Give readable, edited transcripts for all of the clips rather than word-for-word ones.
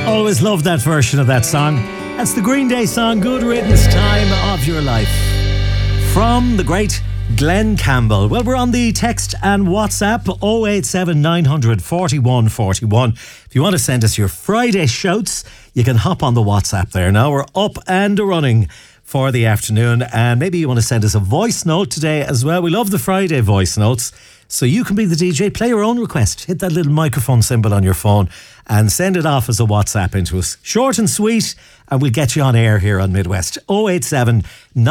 Always loved that version of that song. That's the Green Day song, Good Riddance, Time of Your Life. From the great Glenn Campbell. Well, we're on the text and WhatsApp 087 900 41 41. If you want to send us your Friday shouts, you can hop on the WhatsApp there. Now we're up and running for the afternoon, and maybe you want to send us a voice note today as well. We love the Friday voice notes, so you can be the DJ. Play your own request. Hit that little microphone symbol on your phone and send it off as a WhatsApp into us. Short and sweet, and we'll get you on air here on Midwest. 087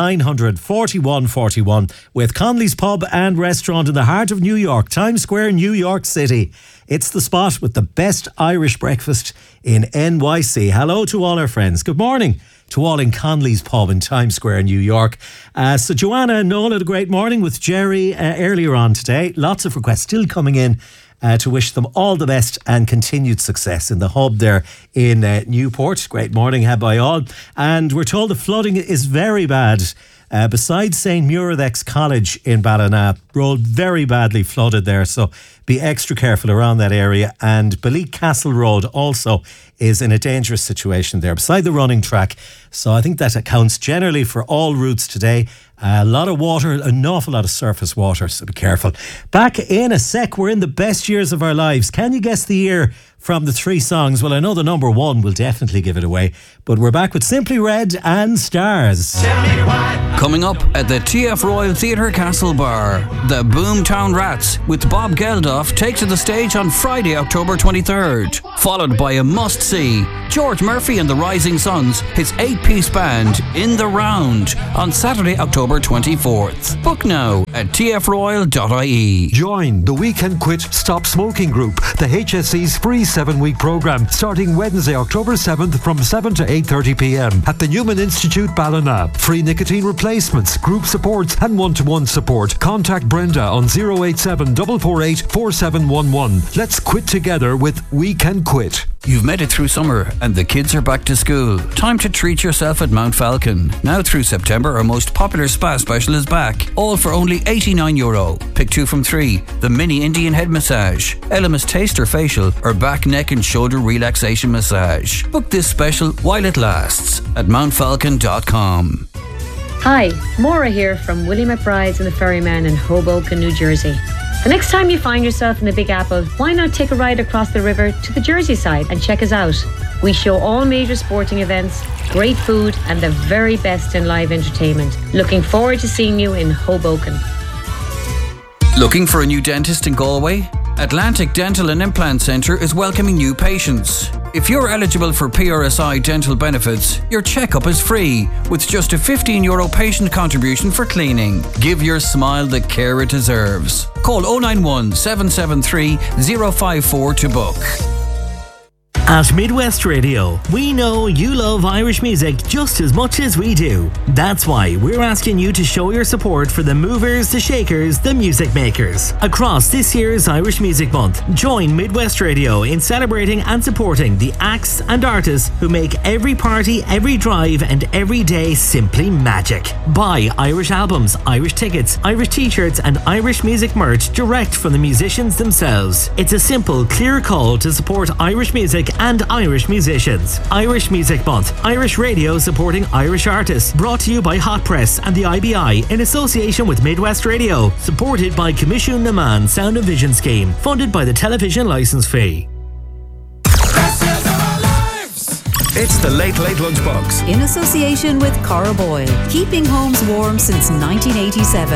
900 41 41 with Conley's Pub and Restaurant in the heart of New York, Times Square, New York City. It's the spot with the best Irish breakfast in NYC. Hello to all our friends. Good morning to all in Conley's Pub in Times Square, New York. So Joanna and Noel had a great morning with Jerry earlier on today. Lots of requests still coming in to wish them all the best and continued success in the hub there in Newport. Great morning by all. And we're told the flooding is very bad. Besides St. Muiredax College in Ballina, road very badly flooded there, so be extra careful around that area. And Beleek Castle Road also is in a dangerous situation there beside the running track, so I think that accounts generally for all routes today. A lot of water, an awful lot of surface water, so be careful. Back in a sec, we're in the best years of our lives. Can you guess the year from the three songs? Well, I know the number one will definitely give it away, but we're back with Simply Red and Stars. Coming up at the TF Royal Theatre Castle Bar, the Boomtown Rats with Bob Geldof take to the stage on Friday, October 23rd, followed by a must-see, George Murphy and the Rising Suns, his 8-piece band, In the Round, on Saturday, October 24th. Book now at tfroyal.ie. Join the We Can Quit Stop Smoking Group, the HSE's free 7-week programme, starting Wednesday, October 7th from 7 to 8:30pm at the Newman Institute, Ballina. Free nicotine replacements, group supports and one-to-one support. Contact Brenda on 087 448 4711. Let's quit together with We Can Quit. You've made it through summer and the kids are back to school. Time to treat yourself at Mount Falcon. Now through September, our most popular spa special is back. All for only €89. Pick 2 from 3. The mini Indian head massage, Elemis taster facial, or back, neck and shoulder relaxation massage. Book this special while it lasts at mountfalcon.com. Hi, Maura here from Willie McBride's and the Ferryman in Hoboken, New Jersey. The next time you find yourself in the Big Apple, why not take a ride across the river to the Jersey side and check us out? We show all major sporting events, great food and the very best in live entertainment. Looking forward to seeing you in Hoboken. Looking for a new dentist in Galway? Atlantic Dental and Implant Centre is welcoming new patients. If you're eligible for PRSI dental benefits, your checkup is free with just a €15 patient contribution for cleaning. Give your smile the care it deserves. Call 091 773 054 to book. At Midwest Radio, we know you love Irish music just as much as we do. That's why we're asking you to show your support for the movers, the shakers, the music makers. Across this year's Irish Music Month, join Midwest Radio in celebrating and supporting the acts and artists who make every party, every drive and every day simply magic. Buy Irish albums, Irish tickets, Irish t-shirts and Irish music merch direct from the musicians themselves. It's a simple, clear call to support Irish music and Irish musicians. Irish Music Month, Irish Radio supporting Irish artists. Brought to you by Hot Press and the IBI in association with Midwest Radio. Supported by Commission Naman Sound and Vision Scheme. Funded by the television licence fee. It's the Late Late Lunchbox. In association with Cora Boyle. Keeping homes warm since 1987.